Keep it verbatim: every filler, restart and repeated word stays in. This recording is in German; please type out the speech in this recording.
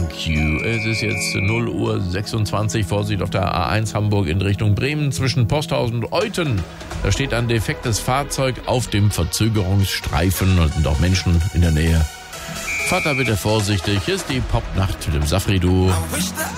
Thank You. Es ist jetzt null Uhr sechsundzwanzig. Vorsicht auf der A eins Hamburg in Richtung Bremen zwischen Posthausen und Euthen. Da steht ein defektes Fahrzeug auf dem Verzögerungsstreifen und sind auch Menschen in der Nähe. Fahrt da bitte vorsichtig. Hier ist die Popnacht mit dem Safri-Duo.